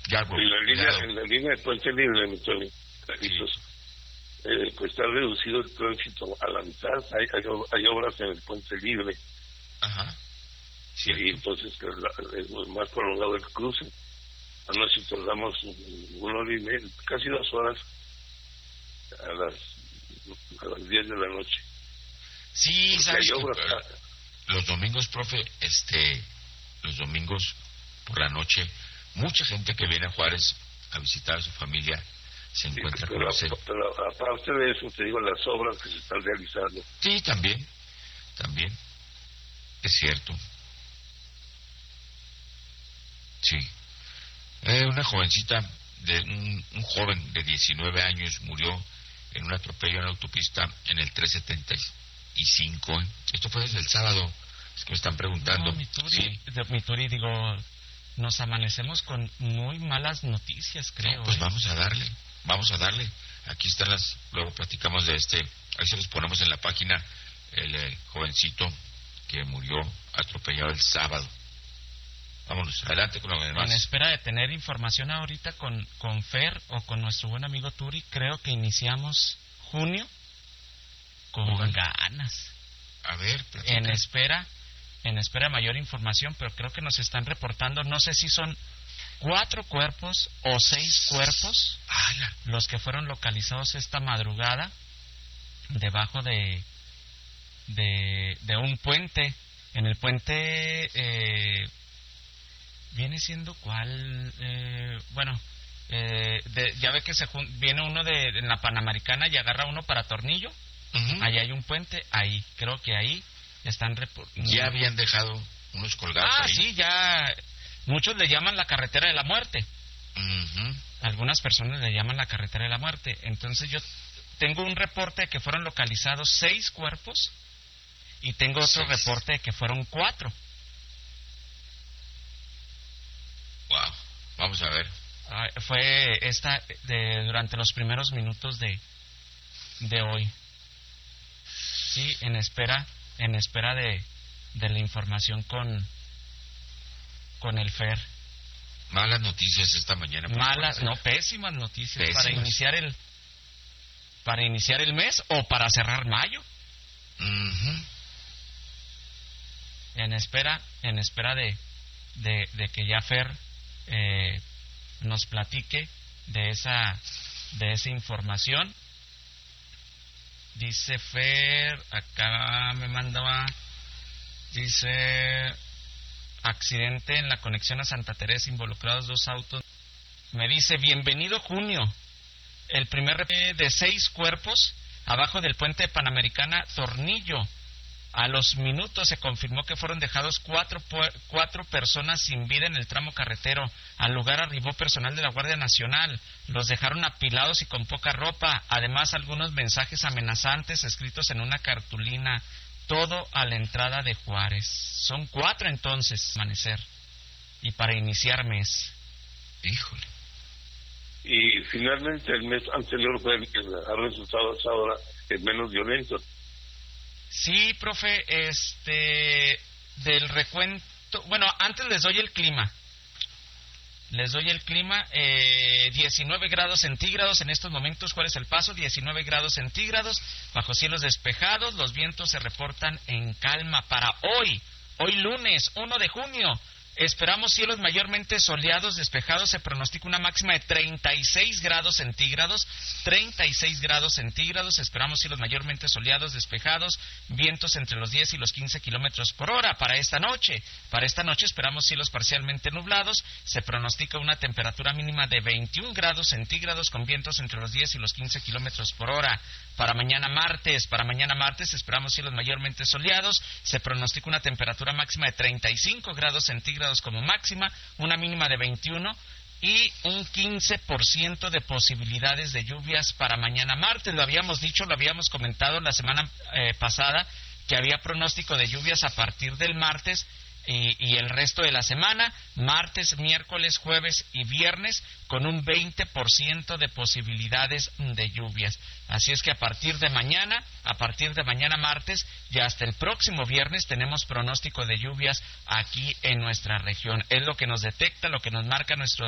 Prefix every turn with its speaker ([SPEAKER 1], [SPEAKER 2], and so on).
[SPEAKER 1] En la línea de Puente Libre, mi Tony, Carlitos, pues está reducido el tránsito a la mitad. Hay obras en el Puente Libre.
[SPEAKER 2] Ajá.
[SPEAKER 1] Y entonces es más prolongado el cruce. Anoche tardamos 1 hora y media, casi 2 horas a las 10 de la noche.
[SPEAKER 2] Sí,
[SPEAKER 1] porque
[SPEAKER 2] sabes
[SPEAKER 1] que
[SPEAKER 2] los domingos, profe, los domingos por la noche, mucha gente que viene a Juárez a visitar a su familia se encuentra con
[SPEAKER 1] pero aparte de eso, te digo, las obras que se están realizando.
[SPEAKER 2] Sí, también, es cierto. Sí. Una jovencita, un joven de 19 años murió en un atropello en la autopista en el 375. Esto fue desde el sábado. Es que me están preguntando.
[SPEAKER 3] No, mi Turi, digo, nos amanecemos con muy malas noticias, creo.
[SPEAKER 2] No, pues vamos a darle. Aquí están luego platicamos de ahí se los ponemos en la página, el jovencito que murió atropellado el sábado. Vámonos, adelante con lo demás.
[SPEAKER 3] En espera de tener información ahorita con Fer o con nuestro buen amigo Turi, creo que iniciamos junio con ganas.
[SPEAKER 2] A ver, platica.
[SPEAKER 3] En espera de mayor información, pero creo que nos están reportando, no sé si son 4 cuerpos o 6 cuerpos los que fueron localizados esta madrugada debajo de un puente. En el puente viene siendo cuál, ya ve que viene uno en la Panamericana y agarra uno para Tornillo. Uh-huh. Ahí hay un puente, ahí, creo que ahí están
[SPEAKER 2] ya habían dejado unos colgados ahí.
[SPEAKER 3] Sí, ya, muchos le llaman la carretera de la muerte.
[SPEAKER 2] Uh-huh.
[SPEAKER 3] Algunas personas le llaman la carretera de la muerte. Entonces yo tengo un reporte de que fueron localizados 6 cuerpos y tengo otro reporte de que fueron 4.
[SPEAKER 2] Wow, vamos a ver.
[SPEAKER 3] Fue durante los primeros minutos de hoy. Sí, en espera de la información con el Fer.
[SPEAKER 2] Malas noticias esta mañana.
[SPEAKER 3] Pésimas noticias.
[SPEAKER 2] Pésimas.
[SPEAKER 3] Para iniciar el mes o para cerrar mayo.
[SPEAKER 2] Uh-huh.
[SPEAKER 3] En espera de que ya Fer nos platique de esa información. Dice Fer, acá me mandaba, dice, accidente en la conexión a Santa Teresa, involucrados 2 autos. Me dice, bienvenido junio, el primer de 6 cuerpos abajo del puente de Panamericana Tornillo. A los minutos se confirmó que fueron dejados 4 personas sin vida en el tramo carretero. Al lugar arribó personal de la Guardia Nacional. Los dejaron apilados y con poca ropa. Además, algunos mensajes amenazantes escritos en una cartulina. Todo a la entrada de Juárez. Son 4 entonces, amanecer. Y para iniciar mes.
[SPEAKER 2] Híjole.
[SPEAKER 1] Y finalmente el mes anterior fue el que ha resultado hasta ahora el menos violento.
[SPEAKER 3] Sí, profe, del recuento... Bueno, antes les doy el clima. 19 grados centígrados en estos momentos. ¿Cuál es el paso? 19 grados centígrados, bajo cielos despejados. Los vientos se reportan en calma para hoy lunes 1 de junio. Esperamos cielos mayormente soleados, despejados. Se pronostica una máxima de 36 grados centígrados. 36 grados centígrados. Esperamos cielos mayormente soleados, despejados. Vientos entre los 10 y los 15 kilómetros por hora para esta noche. Para esta noche esperamos cielos parcialmente nublados. Se pronostica una temperatura mínima de 21 grados centígrados con vientos entre los 10 y los 15 kilómetros por hora. Para mañana martes esperamos cielos mayormente soleados. Se pronostica una temperatura máxima de 35 grados centígrados como máxima, una mínima de 21 y un 15% de posibilidades de lluvias para mañana martes. Lo habíamos dicho, lo habíamos comentado la semana pasada, que había pronóstico de lluvias a partir del martes y el resto de la semana, martes, miércoles, jueves y viernes, con un 20% de posibilidades de lluvias. Así es que a partir de mañana martes y hasta el próximo viernes tenemos pronóstico de lluvias aquí en nuestra región. Es lo que nos detecta, lo que nos marca nuestro